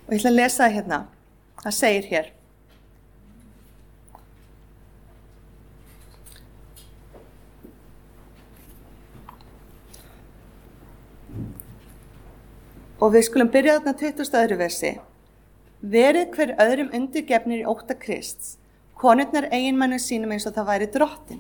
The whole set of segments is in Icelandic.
Og ég ætla að lesa það hérna. Það segir hér. Og við skulum byrja þarna 22. versi. Verið hver öðrum undirgefnir í ótta Krists, konurnar eiginmönnum sínum eins og það væri drottinn.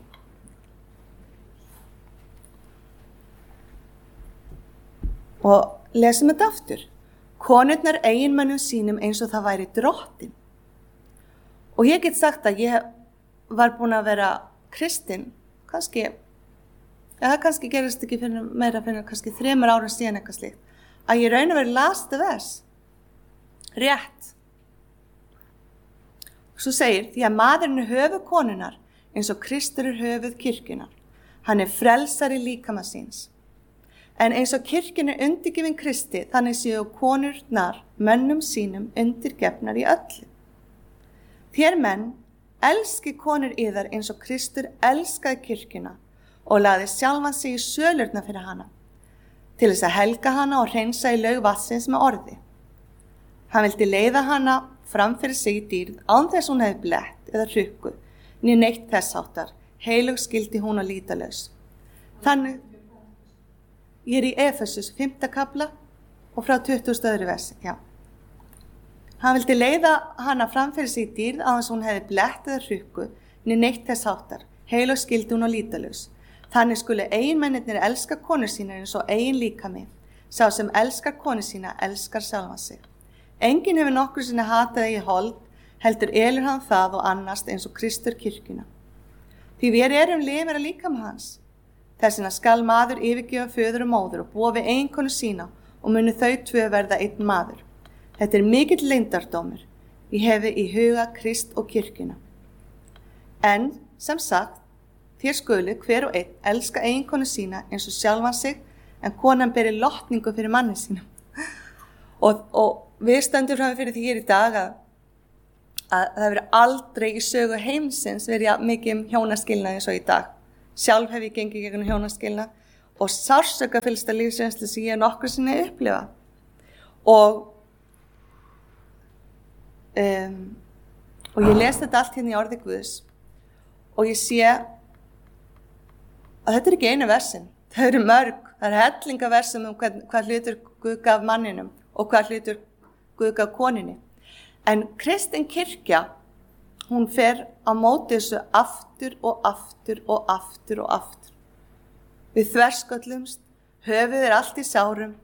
Og lesum þetta aftur. Konurnar eiginmönnum sínum eins og það væri drottinn. Og ég get sagt að ég var búin að vera kristin, kannski gerist ekki fyrir kannski 3 árum síðan eitthvað slíkt, að ég raun að vera las þetta vers. Rétt. Svo segir, því að maðurinn er höfuð konunnar eins og Kristur er höfuð kirkjunnar. Hann er frelsari líkama síns. En eins og kirkjun er undirgefin Kristi, þannig séu konurnar mönnum sínum undirgefnar í öllu. Þér menn, elski konur yðar eins og Kristur elskaði kirkjuna og lagði sjálfan sig í sölurna fyrir hana, til þess að helga hana og hreinsa í laug vatnsins með orði. Hann vildi leiða hana fram fyrir sig í dýrð án þess hún hefði blett eða hrukku, né neitt þess háttar, heilög skildi hún og lítalaus. Þannig, ég í Efesus 5. kapla og frá 22. versi, já. Hann vildi leiða hana fram fyrir sig í dýrð án þess hún hefði blett eða hrukku, né neitt þess háttar, heilög skildi hún og lítalaus. Þannig skuli eiginmennirnir elska konur sína eins og eigin líkami. Sá sem elskar konur sína elskar sjálfan sig. Enginn hefur nokkru sinni hatað í hold, heldur elur hann það og annast eins og Kristur kirkjuna. Því við erum lifir að líkama hans. Þessina skal maður yfirgefa föður og móður og búa við eiginkonu sína og munu þau 2 verða einn maður. Þetta er mikill leyndardómur. Ég hefi í huga Krist og kirkjuna. En, sem sagt, þér skulu hver og einn elska eiginkonu sína eins og sjálfan sig, en konan beri lotningu fyrir manni sínum. Og við stöndum fram fyrir því hér í dag að það verið aldrei í sögu heimsins verið mikið hjónaskilnað eins og í dag. Sjálf hef ég gengið gegnum hjónaskilnað og sársökafyllsta lífsreynslu sem ég nokkru sinni upplifað. Og ég les þetta allt hérna í orði Guðs og ég sé að þetta er ekki einu versin. Það eru mörg, það eru hellingaversum hvað hlutur Guð gaf manninum og hvað hlutur Guð gaf koninni. En kristin kirkja, hún fer á móti þessu aftur og aftur og aftur og aftur. Við þversköllumst, höfuð er allt í sárum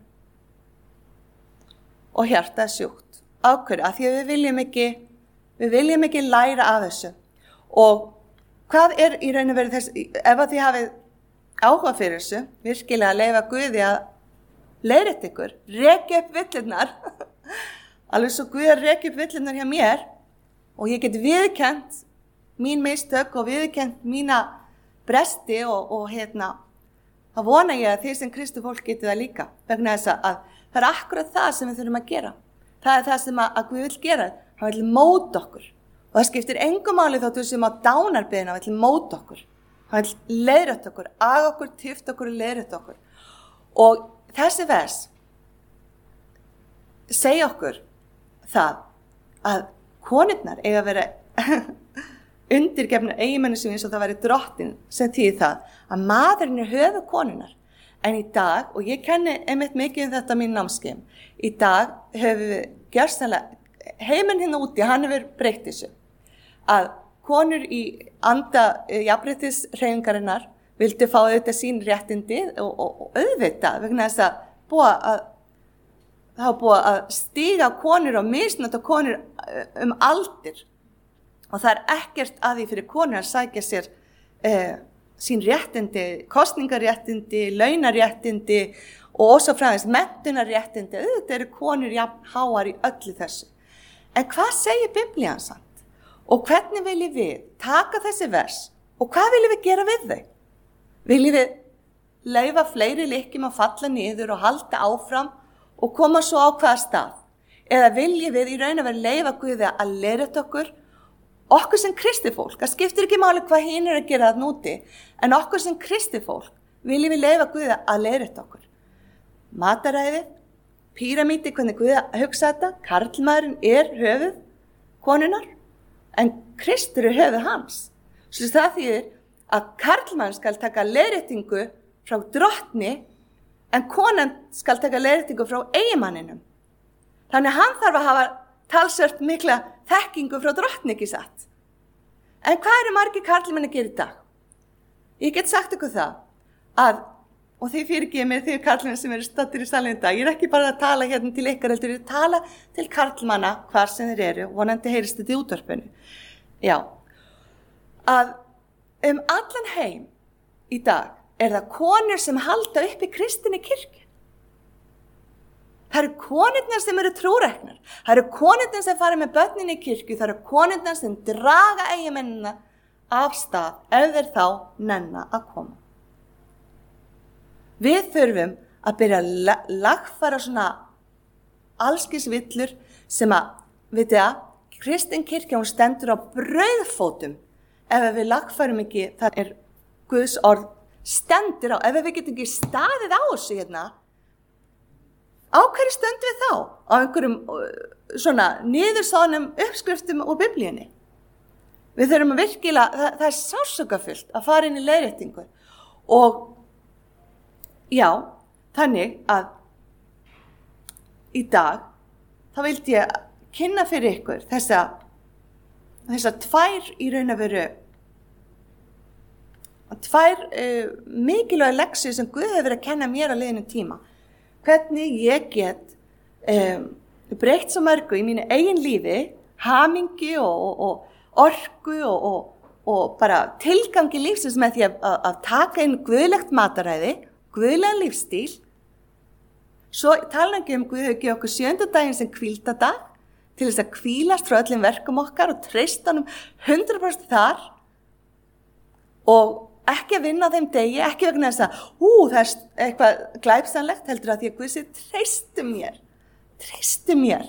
og hjartað er sjúkt. Af hverju? Af því að við viljum ekki læra af þessu. Og hvað er í raun og veru þess, ef að þið hafið áhuga fyrir þessu, virkilega að leyfa Guði að leiðrétta ykkur, rekja upp villurnar, alveg svo Guð að rekja upp villurnar hjá mér, og ég get viðurkennt mín mistök og viðurkennt mína bresti og þá vona ég að þið sem Kristi fólk geti það líka, vegna þess að það er akkurat það sem við þurfum að gera. Það er það sem að Guð vill gera, hann vill móta okkur og það skiptir engu máli þótt við sem á dánarbeðina, hann vill móta okkur, hann vill leiðrétta okkur, aga okkur, tifta okkur og leiðrétta okkur. Og þessi vers segja okkur það að konurnar eiga að vera undirgefnar eiginmenni sem eins og það væri drottinn, sem þýðir það að maðurinn er höfuð konunnar. En í dag, og ég kenni einmitt mikið þetta mín námskeið, í dag höfum við gjörsamlega, heiminn hérna úti, hann hefur breytt þessu, að konur í anda jafnréttishreyfingarinnar vildu fá auðvitað sín réttindi og auðvitað, vegna þess að það var búið að stíga konur og misnota konur aldir. Og það er ekkert að því fyrir konur að sækja sér sín réttindi, kosningaréttindi, launaréttindi og svo framvegis menntunarréttindi. Auðvitað eru konur jafn háar í öllu þessu. En hvað segir Biblían samt? Og hvernig viljum við taka þessi vers og hvað viljum við gera við þau? Viljum við leyfa fleiri lykkjum að falla niður og halda áfram og koma svo á hvaða stað? Eða viljum við í raun og veru leyfa Guði að leiðrétta okkur sem kristið fólk, það skiptir ekki máli hvað hinn er að gera þarna úti, en okkur sem kristið fólk viljum við leyfa Guði að leiðrétta okkur. Mataræðið, píramídi, hvernig Guð hugsa þetta. Karlmaðurinn höfuð konunar, en Kristur höfuð hans. Svo það þýðir að karlmaðurinn skal taka leiðréttingu frá drottni, en konan skal taka leiðréttingu frá eiginmanninum. Þannig hann þarf að hafa talsvert mikla þekkingu frá drottni, ekki satt. En hvað eru margir karlmenn að gera í dag? Ég get sagt ykkur það, og þið fyrirgefið mér, þið karlmenn sem eru staddir í salinn í dag, ég ekki bara að tala hérna til ykkar, heldur ég að tala til karlmanna hvar sem þeir eru, vonandi heyrist þetta í útvarpinu. Já, að allan heim í dag það konur sem halda upp í kristinni kirkju. Það eru konurnar sem eru trúræknar. Það eru konurnar sem fara með börnin í kirkju. Það eru konurnar sem draga eiginmennina af stað ef þeir þá nenna að koma. Við þurfum að byrja að lagfæra svona allskis villur sem kristin kirkja, hún stendur á brauðfótum. Ef við lagfærum ekki, það Guðs orð stendur á. Ef við getum ekki staðið á þessu hérna, á hverju stöndum við þá? Á einhverjum svona niðursáðnum uppskriftum úr Biblíunni. Við þurfum að virkilega, það sársaukafullt að fara inn í leiðréttingu. Og já, þannig að í dag, þá vildi ég kynna fyrir ykkur þessa tvær í raun að veru, tvær mikilvæg leksíur sem Guð hefur verið að kenna mér á liðnum tíma. Hvernig ég get breytt svo mörgu í mínu eigin lífi, hamingju og orku og bara tilgangi lífsins með því að taka inn guðlegt mataræði, guðlegan lífstíl. Svo tala ekki Guð hefur gefið okkur 7. daginn sem hvíldadag til þess að hvílast frá öllum verkum okkar og treysta honum 100% þar og ekki að vinna á þeim degi, ekki vegna þess að það er eitthvað glæpsamlegt, heldur að því að Guð sé treystu mér.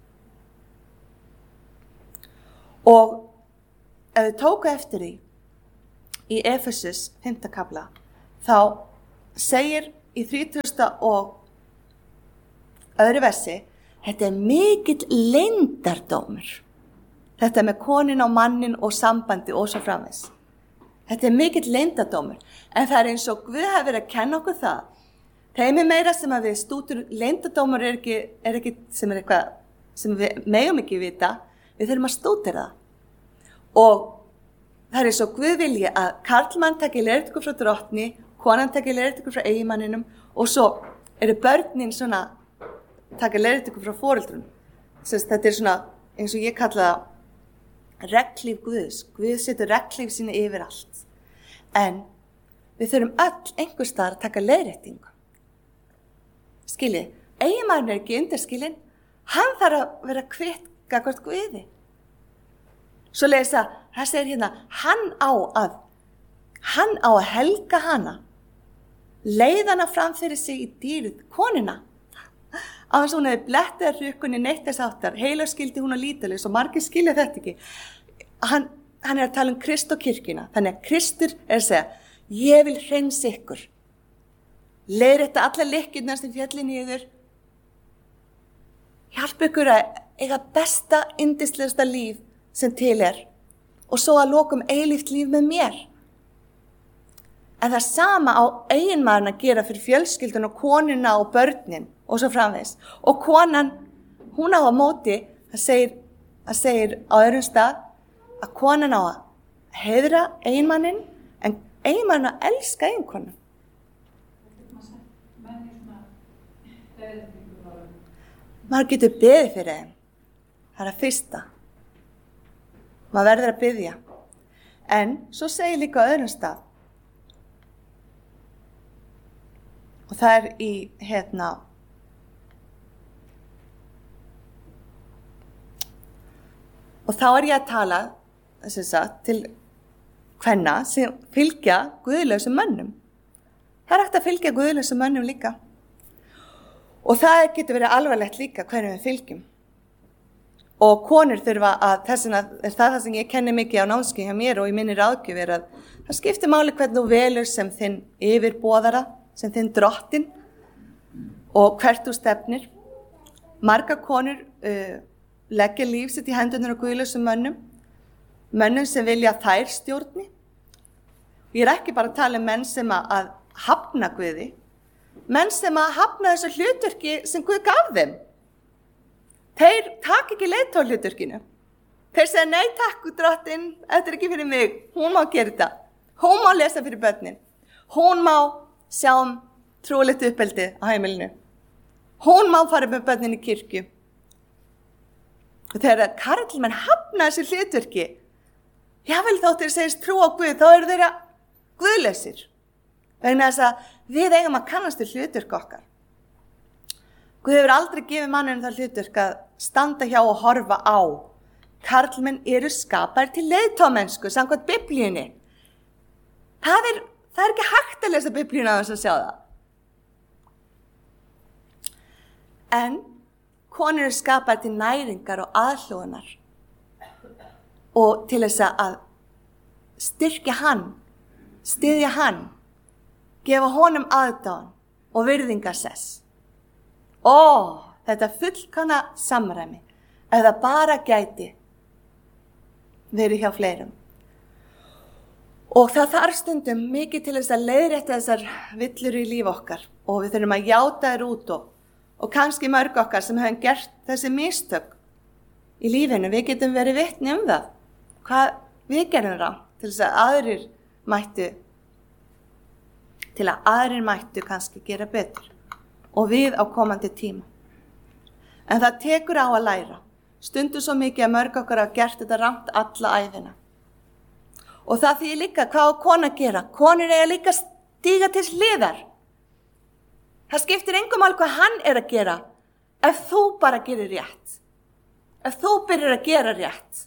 Og ef þið tóku eftir því í Efesus 5. kafla, þá segir í 30. og öðru versi, þetta mikill leyndardómur. Þetta með konin og mannin og sambandi og svo framvegis. Þetta mikill leyndardómur, en það eins og Guð hafi verið að kenna okkur það. Þeim meira sem að við stútur, leyndardómur er ekki sem eitthvað sem við megum ekki vita, við þurfum að stútira það. Og það eins og Guð vilji að karlmann taki leiðréttingu frá drottni, konan taki leiðréttingu frá eiginmanninum og svo eru börnin svona taka leiðréttingu frá foreldrunum. Þetta svona, eins og ég kalla það, reglíf Guðs. Guð setur reglíf sína yfir allt. En við þurfum öll einhvers staðar að taka leiðréttingu. Skiljið, eiginmaðurinn ekki undirskilinn, hann þarf að vera kvitt gagnvart Guði. Svo lesa, það segir hérna, hann á að helga hana, leiða hana fram fyrir sig í dýrið, konuna. Á þess að hún hefði blettið rukkunni neitt þess áttar, heilar skildi hún að lítalis og margir skilja þetta ekki. Hann er að tala Krist og kirkjuna, þannig að Kristur er að segja, ég vil hreinsa ykkur, leiðrétta alla lykkjurnar sem fjalli niður, hjálpa ykkur að eiga besta, yndislegasta líf sem til og svo að lokum eilíft líf með mér. En það sama á eiginmaðurinn að gera fyrir fjölskyldun og konuna og börnin og svo framvegis. Og konan, hún á að móti, það segir á öðrum stað, að konan á að heiðra eiginmannin, en eiginmannin að elska eiginkonu. Maður getur beðið fyrir þeim. Það er að fyrsta. Maður verður að biðja. En svo segir líka á öðrum stað, og það er í, og þá er ég að tala, til kvenna sem fylgja guðlausum mönnum. Það er hægt að fylgja guðlausum mönnum líka. Og það getur verið alvarlegt líka hvernig við fylgjum. Og konur þurfa að, það sem ég kenni mikið á námskeið hjá mér og í minni ráðgjöf að það skiptir máli hvernig þú velur sem þinn yfirboðara, sem þinn drottin og hvert þú stefnir. Margar konur leggja líf sitt í hendurnar á guðlausum mönnum sem vilja þær stjórni. Ég ekki bara að tala menn sem að hafna Guði, menn sem að hafna þessu hlutverki sem Guð gaf þeim. Þeir taka ekki leiðtogahlutverkinu. Þeir segja, nei takk, drottinn, þetta ekki fyrir mig, hún má gera þetta. Hún má lesa fyrir börnin. Hún má sjá trúlegt uppeldi á heimilinu. Hún má fara með börnin í kirkju. Og þegar karlmenn hafna þessu hlutverki, jável þótt þeir segist trú á Guð, þá eru þeirra guðlausir. Vegna þess að við eigum að kannast við hlutverk okkar. Guð hefur aldrei gefið manninu það hlutverk að standa hjá og horfa á. Karlmenn eru skapaðir til leiðtogaramennsku samkvæmt Biblíunni. Það er ekki hægt að lesa Biblíuna á þess að sjá það. En konur eru skapaðir til næringar og aðhljóðunar og til þess að styrkja hann, styðja hann, gefa honum aðdáun og virðingarsess. Þetta fullkomna samræmi, ef það bara gæti verið hjá fleirum. Og það þarf stundum mikið til þess að leiðrétta þessar villur í líf okkar og við þurfum að játa þær út og kannski mörg okkar sem hefum gert þessi mistök í lífinu, við getum verið vitni það. Hvað við gerum rangt til þess að aðrir mættu kannski gera betur og við á komandi tíma. En það tekur á að læra. Stundum svo mikið að mörg okkar hafa gert þetta rangt alla ævina. Og það þýðir líka hvað á kona að gera. Konur eiga líka stíga til hliðar. Það skiptir engum máli hvað hann er að gera ef þú bara gerir rétt. Ef þú byrjar að gera rétt.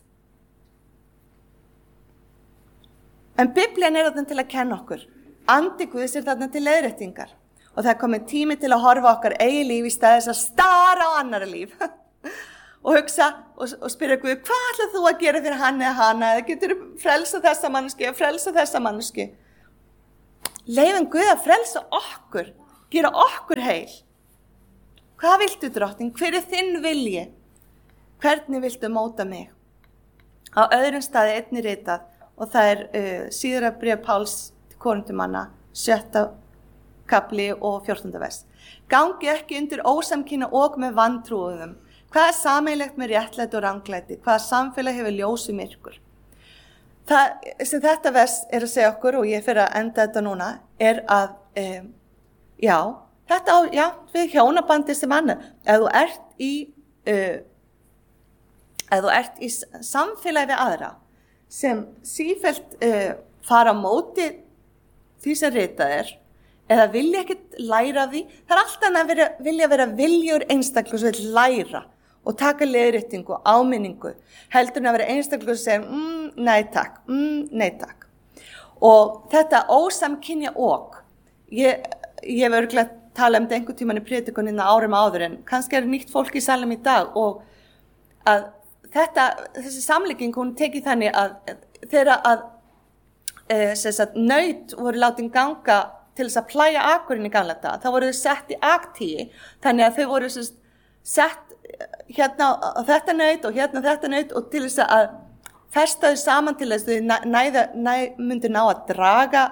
En Biblían er þarna til að kenna okkur. Andi Guðs er þarna til leiðréttingar. Og það er komið tími til að horfa okkar eigin líf í stað þess að stara á annarra líf. Og hugsa og spyrja Guð, hvað ætlar þú að gera fyrir hann eða hana? Eða getur þú frelsa þessa manneski? Leyfum Guð að frelsa okkur, gera okkur heil. Hvað viltu, drottning? Hver er þinn vilji? Hvernig viltu móta mig? Á öðrum staði einnig ritað, og það er síðara bréf Páls til Korintumanna, 7. kapli og 14. vers. Gangi ekki undir ósamkynna og með vantrúuðum. Hvað er sameiginlegt með réttlæti og ranglæti? Hvaða samfélag hefur ljós í myrkur? Það sem þetta vers er að segja okkur, og ég fyrir að enda þetta núna, er að, við hjónabandi sem annað. Ef þú ert í samfélagi við aðra, sem sífellt fara á móti því sem ritað er, eða vilja ekkert læra því, það er alltaf að vilja vera viljur einstaklega sem vil læra og taka leiðréttingu og áminningu, heldur en að vera einstaklega sem segir, nei takk. Og þetta ósamkynja ég hef örugglega talað þetta einhvern tímann í prédikunina árum áður, en kannski er nýtt fólk í salnum í dag, og að þessi samlíking, hún tekið þannig að þegar naut voru látin ganga til þess að plæja akurinn í gamla daga, þá voru þau sett í aktíi, þannig að þau voru sett hérna á þetta naut og hérna þetta naut, og til þess að festa þau saman til þess að þau myndu ná að draga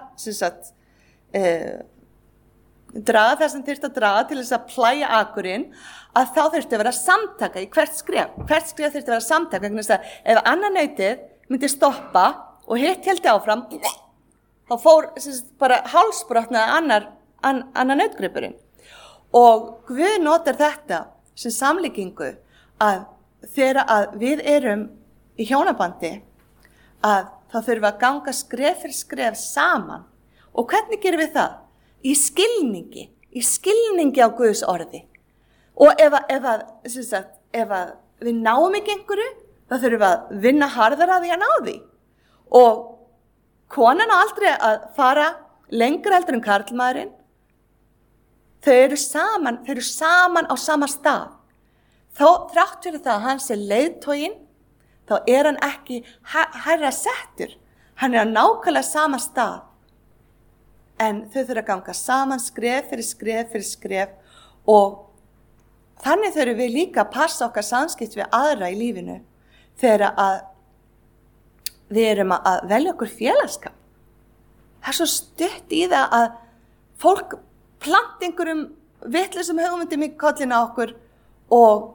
það sem þyrfti að draga til þess að plæja akurinn, að þá þyrfti að vera samtaka í hvert skref þyrfti að vera samtaka, vegna þess að ef annar nautið myndi stoppa og hitt héldi áfram, þá fór bara hálsbrotnaði annar nautgripurinn. Og Guð notar þetta sem samlíkingu, að þegar að við erum í hjónabandi, að þá þurfum við að ganga skref fyrir skref saman. Og hvernig gerum við það? Í skilningi á Guðs orði. Og ef við náum ekki einhverju, þá þurfum við að vinna harðar að því að ná því. Og konan á aldrei að fara lengra heldur en karlmaðurinn. Þau eru saman á sama stað. Þrátt fyrir það að hann sé leiðtoginn, þá er hann ekki hærra settur. Hann er á nákvæmlega sama stað. En þau þurfa að ganga saman skref fyrir skref, og þannig þurfum við líka að passa okkar samskipt við aðra í lífinu þegar að við erum að velja okkur félagskap. Það svo stutt í það að fólk plant einhverjum vitlausum hugmyndum í kollina okkur og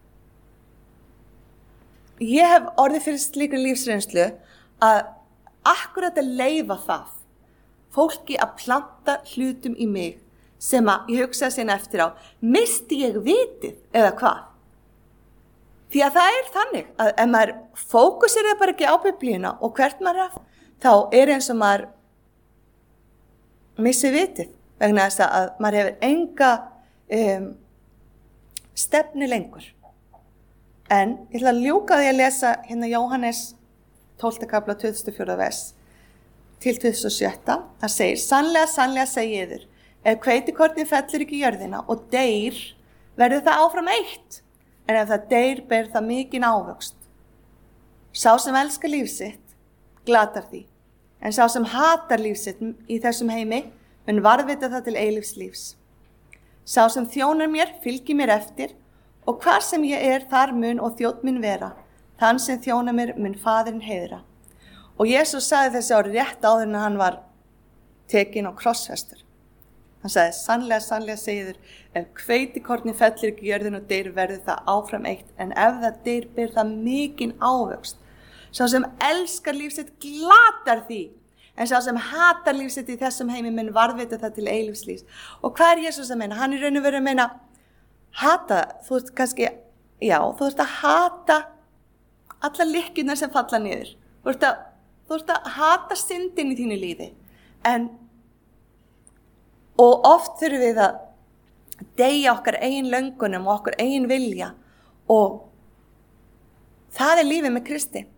ég hef orðið fyrir slíkri lífsreynslu að akkurat að leyfa það fólki að planta hlutum í mig sem að ég hugsaði síðan eftir á, misti ég vitið eða hvað? Því að það þannig að ef maður fókusir bara ekki á biblíuna og hvert maður þá eins og maður missi vitið vegna þess að maður hefur enga stefnu lengur. En ég ætla að ljúka því að lesa hérna Jóhannes 12. kapla 24. vers til 27. Það segir, sannlega, sannlega segi yður, ef hveitikornið fellur ekki í jörðina og deyr, verður það áfram eitt, en ef það deyr ber það mikinn ávöxt. Sá sem elskar líf sitt, glatar því, en sá sem hatar líf sitt í þessum heimi, mun varðveita það til eilífs lífs. Sá sem þjónar mér, fylgir mér eftir, og hvar sem ég þar mun og þjónn minn vera, þann sem þjónar mér mun faðirinn heiðra. Og Jesús sagði þessi orð rétt áður en hann var tekinn og krossfestur. Hann sagði, sannlega, sannlega segir þér, ef hveitikornið fellur ekki í jörðina og deyr verður það áfram eitt, en ef það deyr ber það mikinn ávöxt. Sá sem elskar líf sitt glatar því, en sá sem hatar líf sitt í þessum heimi mun varðveita það til eilífs lífs. Og hvað Jesús að meina? Hann raun og veru að meina, hata, þú ert kannski, já, þú ert að hata alla lykkjurnar sem falla niður. Þú ert að hata syndin í þínu lífi. Og oft þurfum við að deyja okkar eigin löngunum og okkar eigin vilja og það lífið með Kristi.